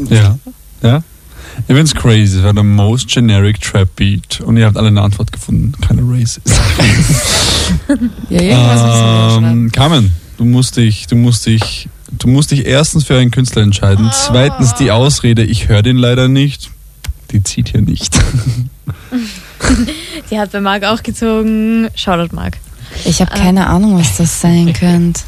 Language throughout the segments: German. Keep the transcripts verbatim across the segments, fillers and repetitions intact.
Ja, ja. Ich find's crazy, es war der most generic Trap Beat und ihr habt alle eine Antwort gefunden. Keine Racist. Ja, irgendwas ähm, Carmen, du musst dich, du musst dich, du musst dich erstens für einen Künstler entscheiden. Oh. Zweitens die Ausrede, ich höre den leider nicht. Die zieht hier nicht. Die hat bei Marc auch gezogen. Shoutout Marc. Ich habe keine ähm. Ahnung, was das sein könnte.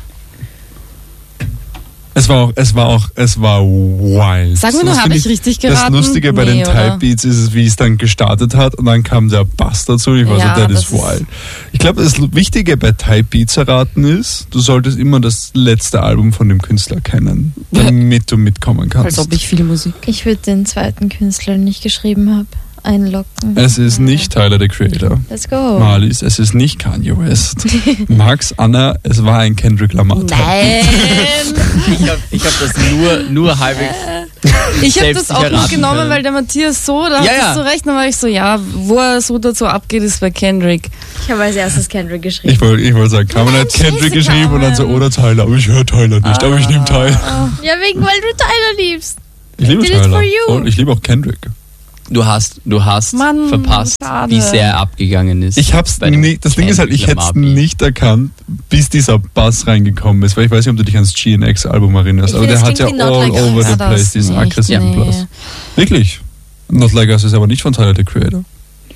Es war auch, es war auch, es war wild. Sag mir nur, habe ich richtig geraten? Das Lustige bei nee, den Type Beats ist es, wie es dann gestartet hat und dann kam der Bass dazu. Ich war ja, so, das ist wild. Ich glaube, das Wichtige bei Type Beats erraten ist, du solltest immer das letzte Album von dem Künstler kennen, damit du mitkommen kannst. Als ob ich viel Musik. Ich würde den zweiten Künstler, den ich geschrieben habe, einloggen. Es ist nicht Tyler, the Creator. Let's go. Marlies, es ist nicht Kanye West. Max, Anna, es war ein Kendrick Lamar. Nein! ich habe ich hab das nur, nur halbwegs Ich habe das auch nicht genommen, können. Weil der Matthias so, da ja, hattest ja. du recht, dann war ich so, ja, wo er so dazu abgeht, ist bei Kendrick. Ich habe als erstes Kendrick geschrieben. Ich wollte ich wollt sagen, Carmen hat Kendrick geschrieben und dann so, oder Tyler, aber ich höre Tyler nicht, ah. aber ich nehme Tyler. Ja, wegen, weil du Tyler liebst. Ich liebe Tyler. Und ich liebe auch Kendrick. Du hast, du hast Mann, verpasst, schade. wie sehr er abgegangen ist. Ich hab's nicht, das Ding ist halt, ich hätte es nicht erkannt, bis dieser Bass reingekommen ist, weil ich weiß nicht, ob du dich ans G N X-Album erinnerst, aber der hat ja all like over the place, diesen aggressiven nee. Bass. Wirklich? Not Like Us ist aber nicht von Tyler, the Creator.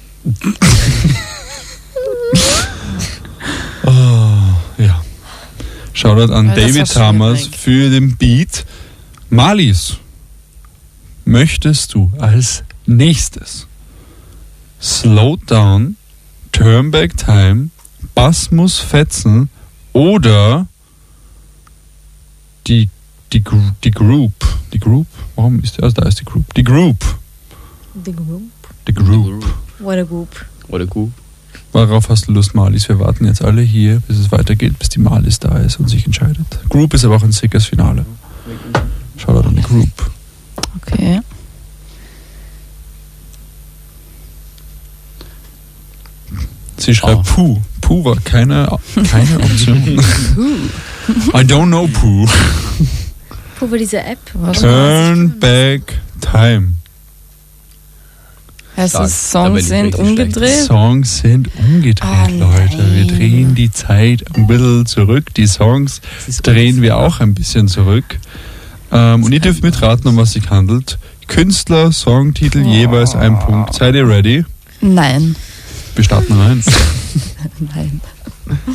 oh, ja. Shoutout an weil David Thomas für den Beat. Marlies, möchtest du als nächstes Slow Down, Turn Back Time, Bass muss fetzen oder die, die, die Group, die Group, warum ist der, also da ist die Group, die Group. The Group? The Group. What a Group. What a Group. Worauf hast du Lust, Marlies? Wir warten jetzt alle hier, bis es weitergeht, bis die Marlies da ist und sich entscheidet. Group ist aber auch ein sickes Finale. Schaut an die Group. Okay. Sie schreibt oh. Puh. Puh war keine, keine Option. I don't know Puh. Puh war diese App. Turn Back Time. Also Songs sind umgedreht? Songs sind umgedreht, oh, Leute. Wir drehen die Zeit ein bisschen zurück. Die Songs drehen wir auch ein bisschen zurück. Ähm, und ihr dürft mitraten, um was sich handelt. Künstler, Songtitel, oh. jeweils ein Punkt. Seid ihr ready? Nein. Wir starten rein. Nein.